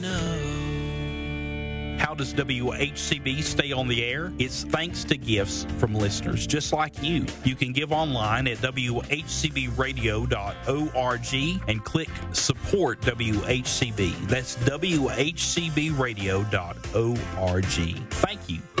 How does WHCB stay on the air? It's thanks to gifts from listeners just like you. You can give online at WHCBradio.org and click Support WHCB. That's WHCBradio.org. Thank you.